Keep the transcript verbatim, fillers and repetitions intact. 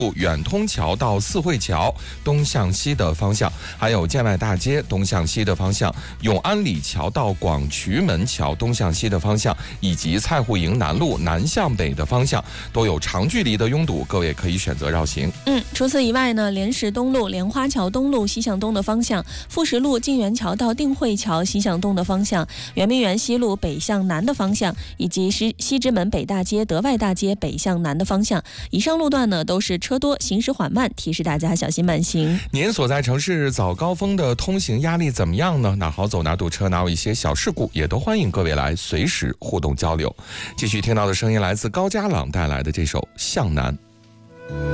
远通桥到四惠桥东向西的方向，还有建外大街东向西的方向，永安里桥到广渠门桥东向西的方向，以及菜户营南路南向北的方向，都有长距离的拥堵，各位可以选择绕行。 嗯，除此以外呢，莲石东路莲花桥东路西向东的方向，富石路晋源桥到定慧桥西向东的方向，圆明园西路北向南的方向，以及西西直门北大街德外大街北向南的方向，以上路段呢都是车多行驶缓慢，提示大家小心慢行。 您所在城市早高峰的通行压力怎么样呢？哪好走哪堵车，哪有一些小事故，也都欢迎各位来随时互动交流。继续听到的声音来自高家朗带来的这首《向南》。